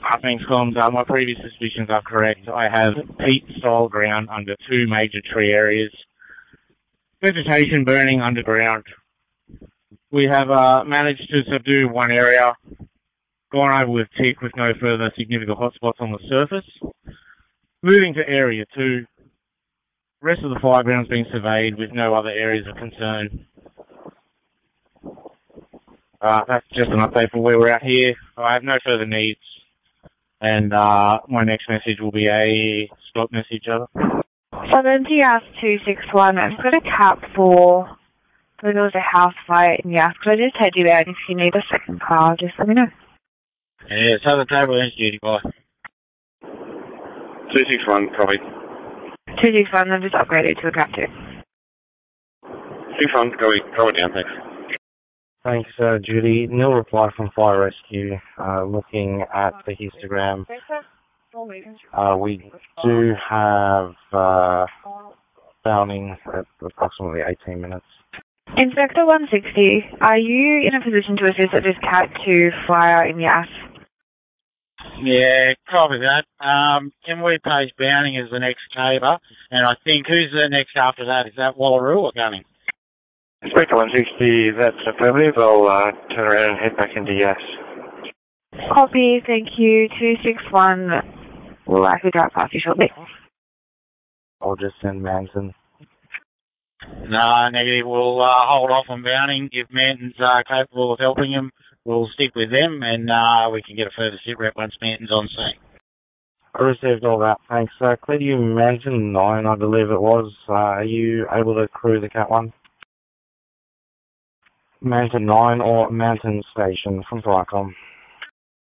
Thanks, Comms. My previous suspicions are correct. I have peat-style ground under two major tree areas. Vegetation burning underground. We have managed to subdue one area, gone over with tick with no further significant hotspots on the surface. Moving to Area 2. Rest of the fireground's been surveyed with no other areas of concern. That's just an update for where we're at here. I have no further needs. And my next message will be a stop message. Southern TS 261. I've got a cap for there was a house fire in Yass. Could I just head you out if you need a second car? Just let me know. Yeah, Southern Table Range duty, bye. 261, copy. 261, I've just upgraded to a cap 2. 61, copy down, thanks. Thanks, Judy. Nil reply from Fire Rescue. Looking at the histogram, we do have Downing at approximately 18 minutes. Inspector 160, are you in a position to assist at this Cat 2 fire in Yass? Yeah, copy that. Can we page Bowning as the next caber? And I think, who's the next after that? Is that Wallaroo or Gunning? Inspector 160, that's affirmative. I'll turn around and head back into Yass. Copy, thank you. 261 will likely drive past you shortly. I'll just send Manson. No, negative. We'll hold off on Bowning. If Manton's capable of helping him, we'll stick with them, and we can get a further sit rep once Manton's on scene. I received all that, thanks. Clear you Manton 9, I believe it was. Are you able to crew the Cat 1? Manton 9 or Manton Station from Flycom.